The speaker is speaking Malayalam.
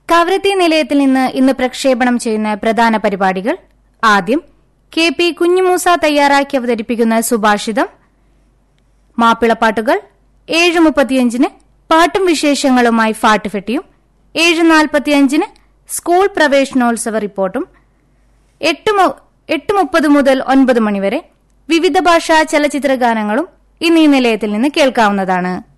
കവരത്തി നിലയത്തിൽ നിന്ന് ഇന്ന് പ്രക്ഷേപണം ചെയ്യുന്ന പ്രധാന പരിപാടികൾ: ആദ്യം KP കുഞ്ഞുമൂസ തയ്യാറാക്കി അവതരിപ്പിക്കുന്ന സുഭാഷിതം, മാപ്പിളപ്പാട്ടുകൾ. 7:35 പാട്ടും വിശേഷങ്ങളുമായി ഫാട്ടുഫെട്ടിയും, 7:45 സ്കൂൾ പ്രവേശനോത്സവ റിപ്പോർട്ടും, 8:30 മുതൽ 9 മണിവരെ വിവിധ ഭാഷാ ചലച്ചിത്ര ഗാനങ്ങളും ഇന്ന് ഈ നിലയത്തിൽ നിന്ന് കേൾക്കാവുന്നതാണ്.